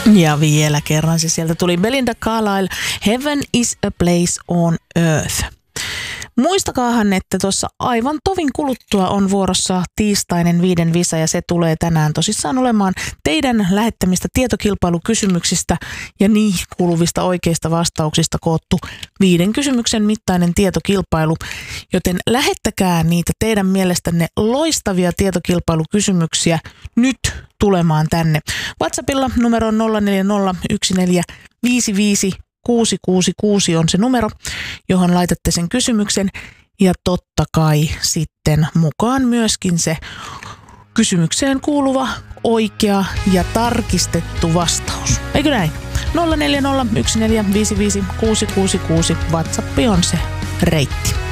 Ja vielä kerran se sieltä tuli Belinda Carlisle, Heaven is a place on earth. Muistakaahan, että tuossa aivan tovin kuluttua on vuorossa tiistainen 5 visa ja se tulee tänään tosissaan olemaan teidän lähettämistä tietokilpailukysymyksistä ja niihin kuuluvista oikeista vastauksista koottu 5 kysymyksen mittainen tietokilpailu, joten lähettäkää niitä teidän mielestänne loistavia tietokilpailukysymyksiä nyt tulemaan tänne. WhatsAppilla numero 0401455666 on se numero, johon laitatte sen kysymyksen ja totta kai sitten mukaan myöskin se kysymykseen kuuluva oikea ja tarkistettu vastaus. Eikö näin? 0401455666 WhatsApp on se reitti.